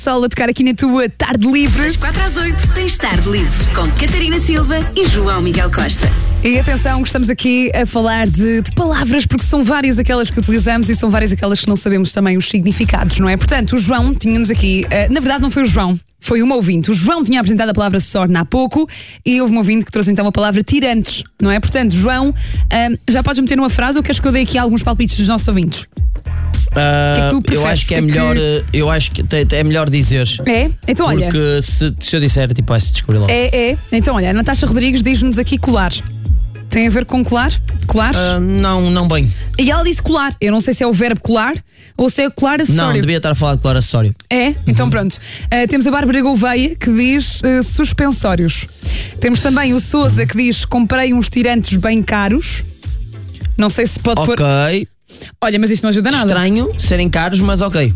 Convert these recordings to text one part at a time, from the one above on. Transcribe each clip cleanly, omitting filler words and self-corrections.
Sol a tocar aqui na tua Tarde Livre. Das 4 às 8 tens Tarde Livre com Catarina Silva e João Miguel Costa. E atenção, estamos aqui a falar de palavras, porque são várias aquelas que utilizamos e são várias aquelas que não sabemos também os significados, não é? Portanto, o João tinha-nos aqui, na verdade não foi o João, foi uma ouvinte. O João tinha apresentado a palavra sorna há pouco e houve um ouvinte que trouxe então a palavra tirantes, não é? Portanto, João, já podes meter numa frase ou queres que eu dê aqui alguns palpites dos nossos ouvintes? Eu acho que é melhor. Eu acho que é melhor dizer. É? Então olha. Porque se eu disser, tipo, vai-se descobrir logo. É. Então olha, a Natasha Rodrigues diz-nos aqui colar. Tem a ver com colar? Colar? Não bem. E ela disse colar. Eu não sei se é o verbo colar ou se é colar acessório. Não, devia estar a falar de colar acessório. É? Então pronto. Temos a Bárbara Gouveia que diz suspensórios. Temos também o Sousa que diz comprei uns tirantes bem caros. Não sei se pode pôr. Ok. Olha, mas isto não ajuda nada. Estranho serem caros, mas ok.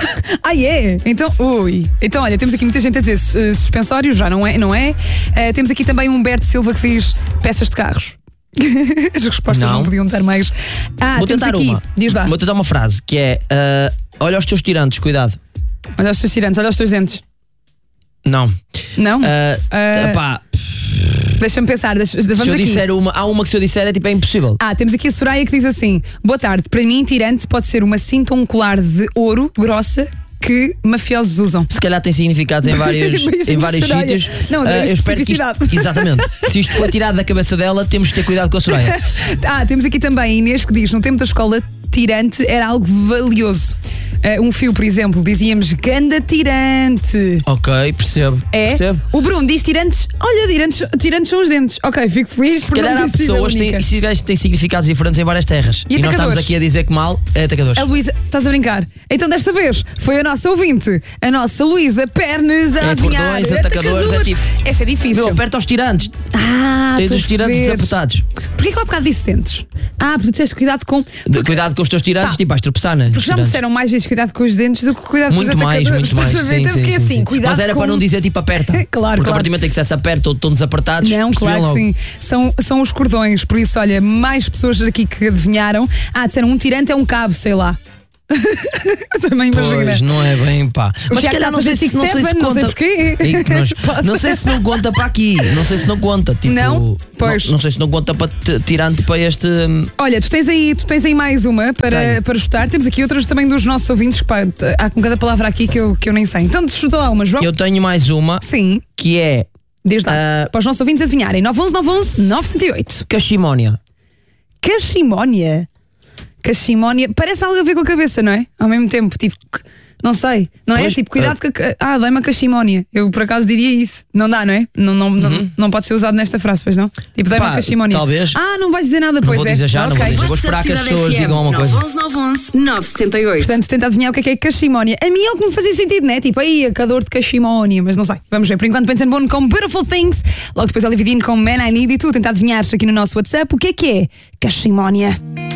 É? Então, Então, olha, temos aqui muita gente a dizer suspensórios, já não é? Temos aqui também um Humberto Silva que diz peças de carros. As respostas não podiam estar mais. Vou tentar aqui. uma. Diz lá. Vou tentar uma frase que é: olha os teus tirantes, cuidado. Olha os teus tirantes, olha os teus dentes. Não. Não? Pá. Deixa-me pensar, vamos se eu aqui. disser há uma que se eu disser é tipo, é impossível. Temos aqui a Soraya que diz assim: boa tarde, para mim tirante pode ser uma cinta ou um colar de ouro grossa que mafiosos usam. Se calhar tem significados em vários sítios. Não, eu espero que exatamente. Se isto for tirado da cabeça dela, temos de ter cuidado com a Soraya. Temos aqui também a Inês que diz: no tempo da escola, tirante era algo valioso. Um fio, por exemplo, dizíamos ganda tirante. Ok, percebo. Percebo. O Bruno diz tirantes. Olha, tirantes são os dentes. Ok, fico feliz. Se calhar há pessoas que têm significados diferentes em várias terras. E nós estamos aqui a dizer que mal é atacadores. A Luísa, estás a brincar? Então desta vez foi a nossa ouvinte, a nossa Luísa Pernes a adivinhar. Cordões, atacadores, é tipo. Esta é difícil. Meu, aperta aos tirantes. Tens os tirantes desapertados. Porquê que eu há bocado disse dentes? Porque disseste cuidado com. Cuidado com os teus tirantes, tipo, vais tropeçar, né? Porque já me disseram mais vezes cuidado com os dentes do que cuidado com os atacadores. Muito mais. Sim. Cuidado. Mas era para não dizer tipo aperta. Claro. Porque a partir do momento em que se aperta ou estão desapertados. Não, claro logo. que sim. São os cordões. Por isso, olha, mais pessoas aqui que adivinharam. Disseram um tirante é um cabo, sei lá. Também imagina. Pois, não é bem, pá. Mas se calhar não sei se conta. Não sei porquê. Não sei se não conta para aqui. Não sei se não conta. Tipo, não? Pois. Não sei se não conta para tirante para este. Olha, tu tens aí mais uma para chutar. Temos aqui outras também dos nossos ouvintes. Pá, há com cada palavra aqui que eu nem sei. Então chuta lá uma, João. Eu tenho mais uma. Sim. Que é. Desde lá. Para os nossos ouvintes adivinharem. 911-911-978. Cachimónia. Cachimónia, parece algo a ver com a cabeça, não é? Ao mesmo tempo, tipo, não sei, não é? Pois, tipo, cuidado com dá-me uma cachimónia. Eu por acaso diria isso. Não dá, não é? Não pode ser usado nesta frase, pois não? Tipo, dá-me uma cachimónia. Talvez. Não vais dizer nada, pois não vou dizer já, não vou dizer. Vou esperar que as pessoas digam alguma coisa. 911-911-978. Portanto, tenta adivinhar o que é cachimónia. A mim é o que me fazia sentido, não é? Tipo, aí, a calor de cachimónia, mas não sei. Vamos ver. Por enquanto, pensando bom com Beautiful Things. Logo depois, Olivia Dean com Man I Need e tu tentar adivinhar aqui no nosso WhatsApp o que é cachimónia.